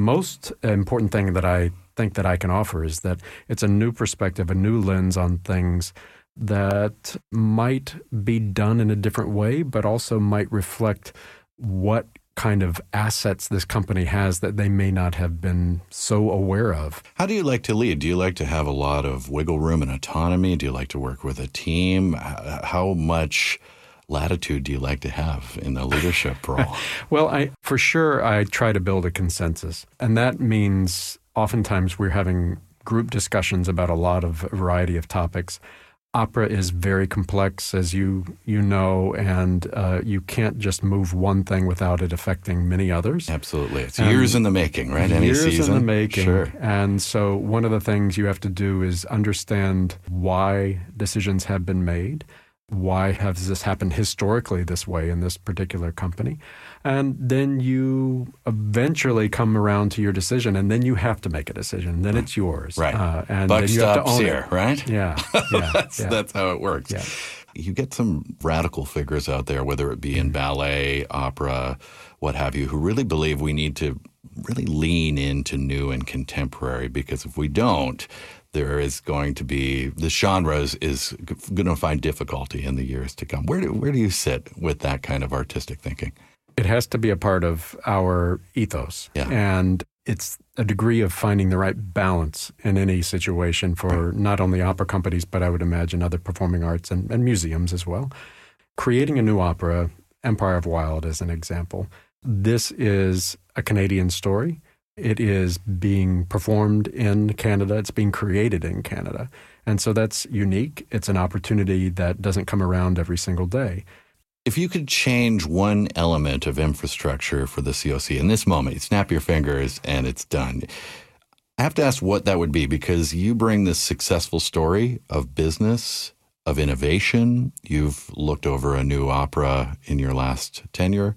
most important thing that I think that I can offer is that it's a new perspective, a new lens on things that might be done in a different way, but also might reflect what kind of assets this company has that they may not have been so aware of. How do you like to lead? Do you like to have a lot of wiggle room and autonomy? Do you like to work with a team? How much latitude do you like to have in a leadership role? Well, for sure, I try to build a consensus. And that means oftentimes we're having group discussions about a lot of variety of topics. Opera is very complex, as you know, and you can't just move one thing without it affecting many others. Absolutely. It's years in the making, right? Any season. Years in the making. Sure. And so one of the things you have to do is understand why decisions have been made. Why has this happened historically this way in this particular company? And then you eventually come around to your decision, and then you have to make a decision. Then it's yours. Right. And Buck then you have to stops own here, it. right? Yeah. That's how it works. Yeah. You get some radical figures out there, whether it be in ballet, opera, what have you, who really believe we need to really lean into new and contemporary, because if we don't, there is going to be, the genre is going to find difficulty in the years to come. Where do you sit with that kind of artistic thinking? It has to be a part of our ethos. Yeah. And it's a degree of finding the right balance in any situation for not only opera companies, but I would imagine other performing arts and museums as well. Creating a new opera, Empire of Wild as an example, this is a Canadian story. It is being performed in Canada. It's being created in Canada. And so that's unique. It's an opportunity that doesn't come around every single day. If you could change one element of infrastructure for the COC in this moment, you snap your fingers and it's done. I have to ask what that would be, because you bring this successful story of business, of innovation. You've looked over a new opera in your last tenure.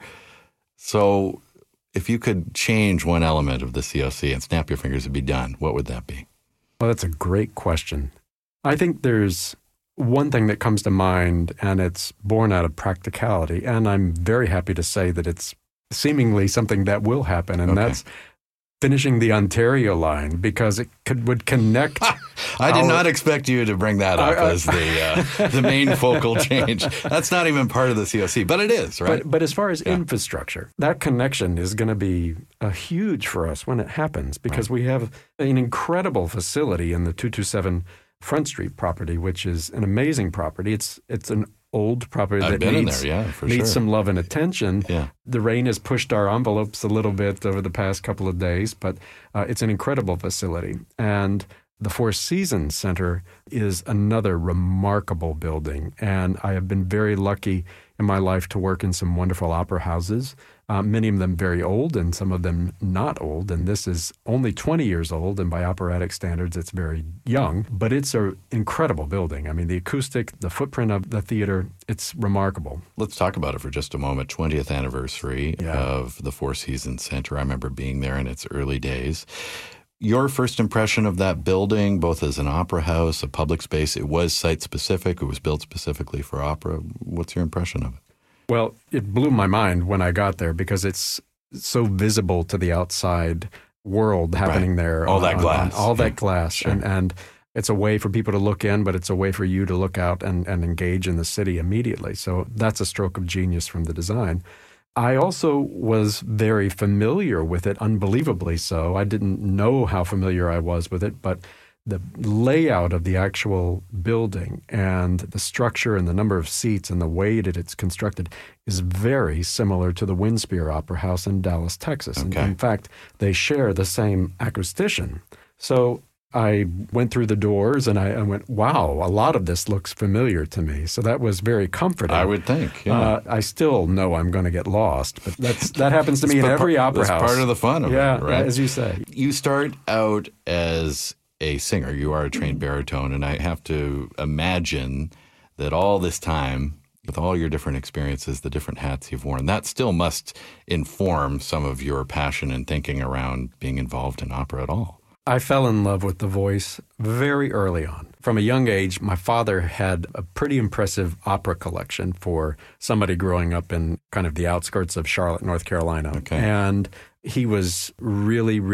So if you could change one element of the COC and snap your fingers and be done, what would that be? Well, that's a great question. I think there's one thing that comes to mind, and it's born out of practicality, and I'm very happy to say that it's seemingly something that will happen, and that's finishing the Ontario line, because it would connect. I did not expect you to bring that up as the main focal change. That's not even part of the COC, but it is, right? But as far as infrastructure, that connection is going to be huge for us when it happens, because we have an incredible facility in the 227 Front Street property, which is an amazing property. It's an old property I've that been needs, in there, for needs sure. some love and attention. Yeah. The rain has pushed our envelopes a little bit over the past couple of days, but it's an incredible facility. And the Four Seasons Center is another remarkable building. And I have been very lucky in my life to work in some wonderful opera houses, many of them very old and some of them not old. And this is only 20 years old, and by operatic standards, it's very young. But it's an incredible building. I mean, the acoustic, the footprint of the theater, it's remarkable. Let's talk about it for just a moment. 20th anniversary of the Four Seasons Center. I remember being there in its early days. Your first impression of that building, both as an opera house, a public space, it was site-specific. It was built specifically for opera. What's your impression of it? Well, it blew my mind when I got there, because it's so visible to the outside world happening there. All that glass. All that glass. Sure. And it's a way for people to look in, but it's a way for you to look out and engage in the city immediately. So that's a stroke of genius from the design. I also was very familiar with it, unbelievably so. I didn't know how familiar I was with it, but the layout of the actual building and the structure and the number of seats and the way that it's constructed is very similar to the Winspear Opera House in Dallas, Texas. Okay. In fact, they share the same acoustician. So I went through the doors and I went, wow, a lot of this looks familiar to me. So that was very comforting. I would think, yeah. I still know I'm going to get lost, but that happens to me in every opera house. That's part of the fun of it, right? As you say. You start out as a singer. You are a trained baritone, and I have to imagine that all this time, with all your different experiences, the different hats you've worn, that still must inform some of your passion and thinking around being involved in opera at all. I fell in love with the voice very early on. From a young age, my father had a pretty impressive opera collection for somebody growing up in kind of the outskirts of Charlotte, North Carolina. Okay. And he was really